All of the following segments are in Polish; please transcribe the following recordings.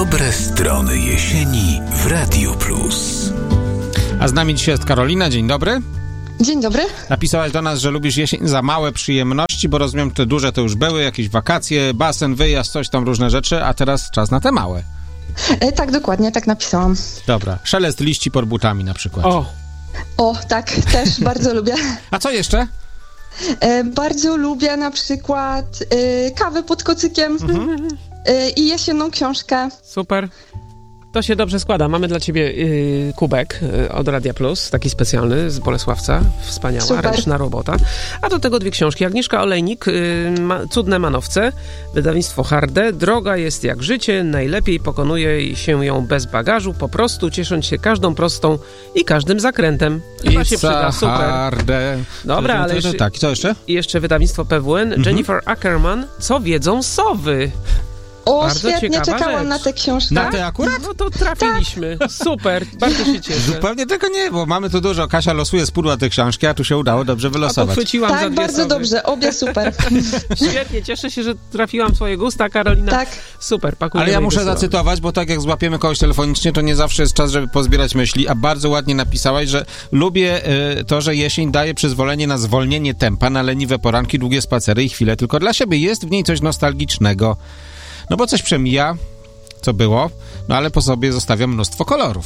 Dobre strony jesieni w Radiu Plus. A z nami dzisiaj jest Karolina. Dzień dobry. Dzień dobry. Napisałaś do nas, że lubisz jesień za małe przyjemności, bo rozumiem, te duże to już były, jakieś wakacje, basen, wyjazd, coś tam, różne rzeczy, a teraz czas na te małe. Tak, dokładnie, tak napisałam. Dobra. Szelest liści pod butami na przykład. O, tak, też bardzo lubię. A co jeszcze? Bardzo lubię na przykład kawę pod kocykiem i jesienną książkę. Super. To się dobrze składa. Mamy dla ciebie kubek od Radia Plus, taki specjalny z Bolesławca. Wspaniała, Super. Ręczna robota. A do tego dwie książki. Agnieszka Olejnik, Cudne manowce, wydawnictwo Harde. Droga jest jak życie, najlepiej pokonuje się ją bez bagażu, po prostu ciesząc się każdą prostą i każdym zakrętem. Chyba się przyda. Super. Harde. Dobra, ale jeszcze, tak, i co jeszcze? i jeszcze wydawnictwo PWN. Jennifer Ackerman, Co wiedzą sowy? O, Bardzo świetnie, ciekawa czekałam rzecz. na tę książkę. Na te akurat? No to trafiliśmy. Super, bardzo się cieszę. Zupełnie tego nie, bo mamy tu dużo. Kasia losuje z pudła te książki, a tu się udało dobrze A wylosować. podchwyciłam za Tak, dwie bardzo sowy. dobrze, obie super. Świetnie, cieszę się, że trafiłam w swoje gusta, Karolina. Tak. Super, pakujemy. Ale ja i muszę wysyłamy. zacytować, bo tak jak złapiemy kogoś telefonicznie, to nie zawsze jest czas, żeby pozbierać myśli, a bardzo ładnie napisałaś, że lubię to, że jesień daje przyzwolenie na zwolnienie tempa, na leniwe poranki, długie spacery i chwile tylko dla siebie. Jest w niej coś nostalgicznego. No bo coś przemija, co było, no ale po sobie zostawia mnóstwo kolorów.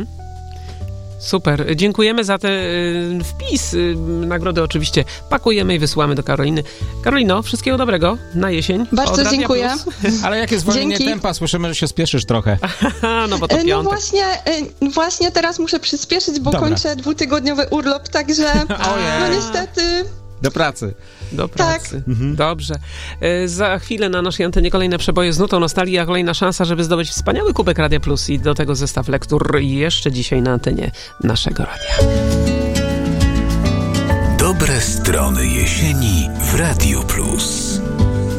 Super, dziękujemy za ten wpis. Nagrody oczywiście pakujemy i wysyłamy do Karoliny. Karolino, wszystkiego dobrego na jesień. Bardzo od Radia dziękuję. Plus. Ale jakie zwolnienie Dzięki. tempa? Słyszymy, że się spieszysz trochę. No bo to No piątek. właśnie teraz muszę przyspieszyć, bo Dobra. kończę 2-tygodniowy urlop, także no niestety. Do pracy. Do pracy. Dobrze. Za chwilę na naszej antenie kolejne przeboje z nutą nostalgii, a kolejna szansa, żeby zdobyć wspaniały kubek Radia Plus i do tego zestaw lektur jeszcze dzisiaj na antenie naszego radia. Dobre strony jesieni w Radiu Plus.